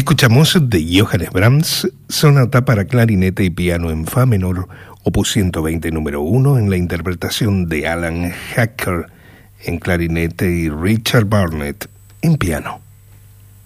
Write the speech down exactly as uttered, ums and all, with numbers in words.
Escuchamos de Johannes Brahms, sonata para clarinete y piano en fa menor, opus ciento veinte número uno, en la interpretación de Alan Hacker en clarinete y Richard Barnett en piano.